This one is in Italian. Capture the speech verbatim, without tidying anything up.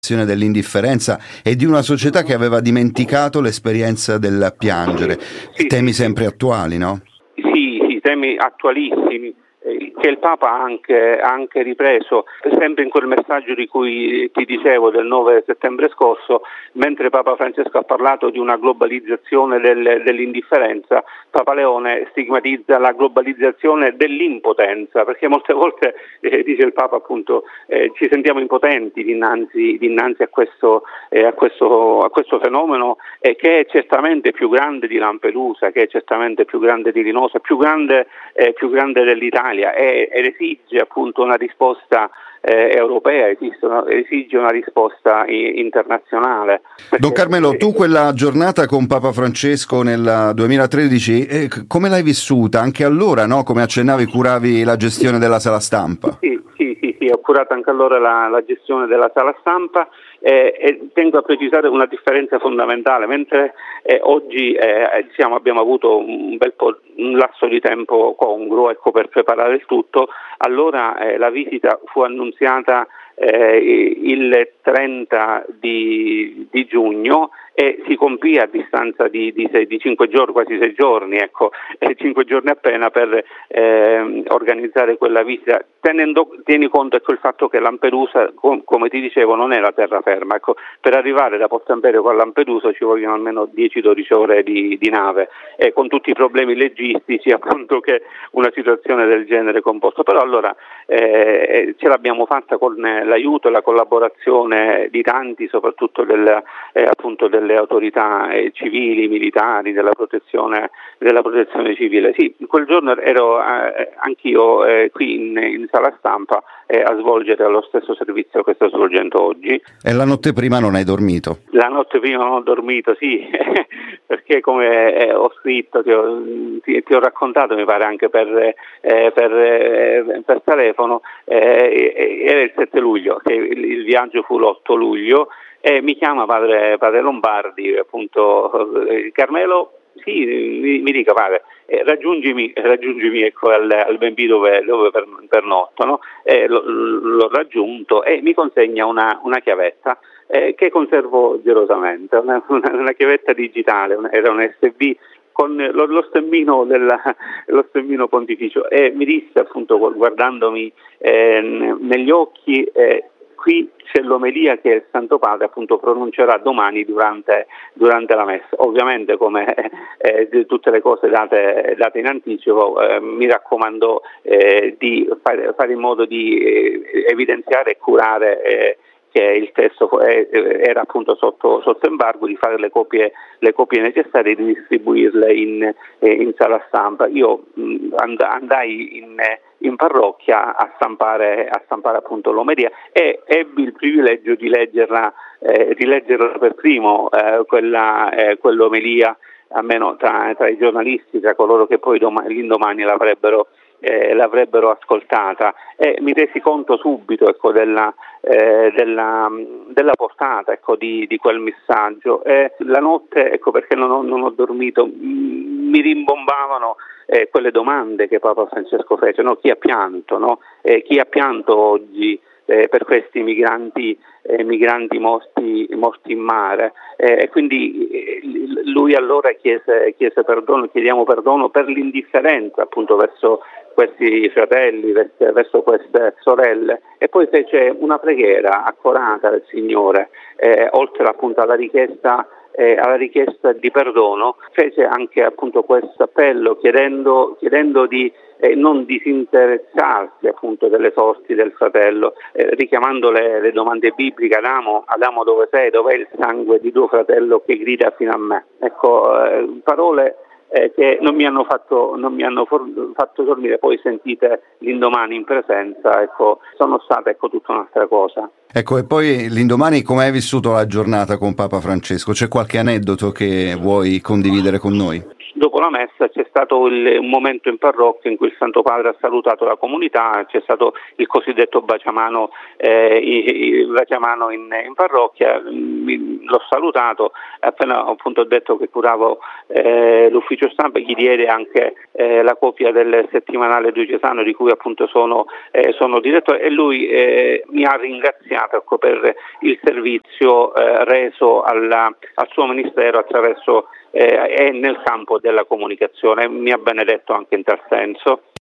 dell'indifferenza e di una società che aveva dimenticato l'esperienza del piangere, sì, temi sì, sempre attuali, no? Sì, sì, temi attualissimi eh, che il Papa ha anche, ha anche ripreso, sempre in quel messaggio di cui ti dicevo del nove settembre scorso, mentre Papa Francesco ha parlato di una globalizzazione del, dell'indifferenza, Papa Leone stigmatizza la globalizzazione dell'impotenza, perché molte volte, eh, dice il Papa appunto, eh, ci sentiamo impotenti dinanzi, dinanzi a, questo, eh, a, questo, a questo fenomeno eh, che è certamente più grande di Lampedusa, che è certamente più grande di Linosa, più grande, eh, più grande dell'Italia e, ed esige appunto una risposta Eh, europea, esiste una, esige una risposta i, internazionale. Don Carmelo, tu quella giornata con Papa Francesco nel duemilatredici, eh, come l'hai vissuta? Anche allora, no? Come accennavi, curavi la gestione della sala stampa. Sì, sì, sì, sì, ho curato anche allora la, la gestione della sala stampa eh, e tengo a precisare una differenza fondamentale. Mentre eh, oggi eh, diciamo, abbiamo avuto un bel po' un lasso di tempo congruo, ecco, per preparare il tutto, allora eh, la visita fu annunziata eh, il trenta di, di giugno e si compì a distanza di, di, sei, di cinque giorni, quasi sei giorni, ecco, eh, cinque giorni appena per eh, organizzare quella visita, tenendo tieni conto ecco il fatto che Lampedusa, com, come ti dicevo, non è la terraferma, ecco, per arrivare da Porto Empedocle a Lampedusa ci vogliono almeno dieci dodici ore di, di nave, e con tutti i problemi logistici appunto che una situazione del genere comporta. Però allora eh, ce l'abbiamo fatta con l'aiuto e la collaborazione di tanti, soprattutto del, eh, appunto delle autorità eh, civili, militari, della protezione, della protezione civile. Sì, quel giorno ero eh, anch'io eh, qui in, in sala stampa eh, a svolgere lo stesso servizio che sto svolgendo oggi. E la notte prima non hai dormito? La notte prima non ho dormito, sì, perché come eh, ho scritto, ti ho, ti, ti ho raccontato, mi pare anche per, eh, per, eh, per telefono, eh, era il sette luglio, che il, il viaggio fu l'otto luglio, e mi chiama padre, padre Lombardi, appunto, eh, Carmelo, sì, mi, mi dica padre, eh, raggiungimi, raggiungimi ecco, al, al B and B dove, dove per, per notto, no? eh, lo, l'ho raggiunto e mi consegna una, una chiavetta eh, che conservo gelosamente, una, una, una chiavetta digitale, una, era un S B con lo, lo stemmino della, lo stemmino pontificio, e mi disse appunto guardandomi eh, negli occhi eh, qui c'è l'omelia che il Santo Padre appunto pronuncerà domani durante, durante la messa. Ovviamente, come eh, di tutte le cose date, date in anticipo, eh, mi raccomando eh, di fare, fare in modo di eh, evidenziare e curare eh, che il testo era appunto sotto, sotto embargo, di fare le copie, le copie necessarie e di distribuirle in, in sala stampa. Io andai in, in parrocchia a stampare, a stampare appunto l'omelia e ebbi il privilegio di leggerla, eh, di leggerla per primo, eh, quella, eh, quell'omelia, almeno tra, tra i giornalisti, tra coloro che poi domani, l'indomani l'avrebbero Eh, l'avrebbero ascoltata, e mi resi conto subito ecco, della, eh, della, della portata ecco, di, di quel messaggio. E la notte, ecco perché non ho, non ho dormito, mi rimbombavano eh, quelle domande che Papa Francesco fece, no? Chi ha pianto, no? eh, chi ha pianto oggi eh, per questi migranti, eh, migranti morti, morti in mare, e eh, quindi eh, lui allora chiese, chiese perdono, chiediamo perdono per l'indifferenza appunto verso questi fratelli, verso, verso queste sorelle, e poi fece una preghiera accorata al Signore, eh, oltre appunto alla richiesta eh, alla richiesta di perdono, fece anche appunto questo appello chiedendo, chiedendo di eh, non disinteressarsi appunto delle sorti del fratello, eh, richiamando le, le domande bibliche: Adamo, Adamo dove sei? Dov'è il sangue di tuo fratello che grida fino a me? Ecco, eh, parole Eh, che non mi hanno fatto non mi hanno for- fatto dormire, poi sentite l'indomani in presenza, ecco, sono stata ecco tutta un'altra cosa. Ecco, e poi l'indomani come hai vissuto la giornata con Papa Francesco? C'è qualche aneddoto che vuoi condividere con noi? Dopo la messa c'è stato il, un momento in parrocchia in cui il Santo Padre ha salutato la comunità, c'è stato il cosiddetto baciamano, eh, il baciamano in, in parrocchia. mi, l'ho salutato, appena appunto ho detto che curavo eh, l'ufficio stampa, gli diede anche eh, la copia del settimanale diocesano di cui appunto sono, eh, sono direttore, e lui eh, mi ha ringraziato, ecco, per il servizio eh, reso alla, al suo ministero attraverso eh, e nel campo della comunicazione. Mi ha benedetto anche in tal senso.